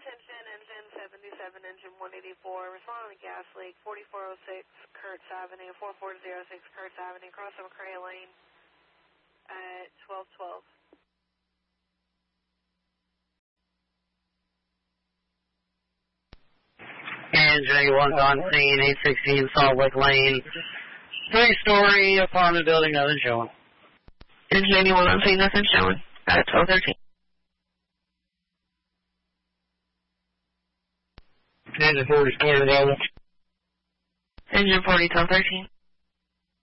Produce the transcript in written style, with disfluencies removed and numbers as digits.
attention, engine 77, engine 184, respond on the gas leak, 4406 Kurtz Avenue, 4406 Kurtz Avenue, crossover Cray Lane at 1212. Engine 81 on scene, 816 Salt Lake Lane, 3-story apartment building, nothing showing. Engine 81 on scene, nothing showing at 1213. Engine 40, story level. Engine 40, 1213.